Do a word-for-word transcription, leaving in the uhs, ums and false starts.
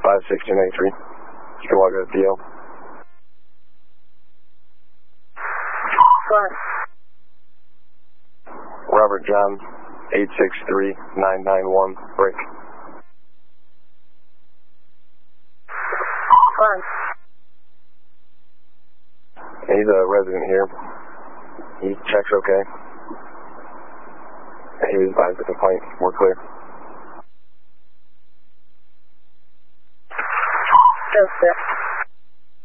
five six two nine three. You can log out D L. Fine. Robert John, eight six three nine nine one, break. Fine. He's a resident here. He checks okay. He was advised the complaint. We're clear. Yes, sir.